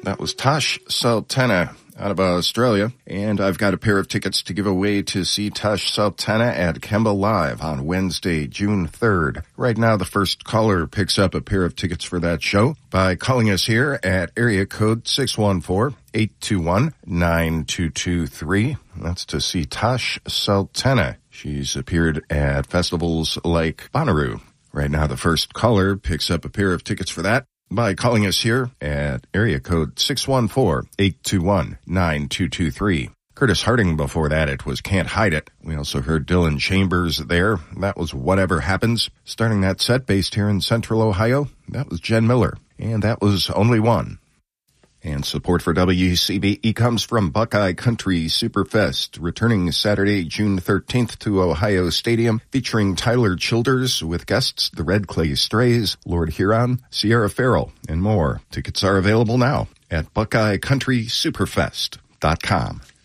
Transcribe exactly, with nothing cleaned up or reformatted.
That was Tosh Sultana out of Australia. And I've got a pair of tickets to give away to see Tosh Sultana at Kemba Live on Wednesday, June third. Right now, the first caller picks up a pair of tickets for that show by calling us here at area code six one four, eight two one, nine two two three. That's to see Tosh Sultana. She's appeared at festivals like Bonnaroo. Right now, the first caller picks up a pair of tickets for that by calling us here at area code six one four, eight two one, nine two two three. Curtis Harding before that, it was Can't Hide It. We also heard Dylan Chambers there. That was Whatever Happens. Starting that set based here in Central Ohio, that was Jen Miller. And that was Only One. And support for W C B E comes from Buckeye Country Superfest, returning Saturday, June thirteenth to Ohio Stadium, featuring Tyler Childers with guests the Red Clay Strays, Lord Huron, Sierra Farrell, and more. Tickets are available now at buckeye country superfest dot com.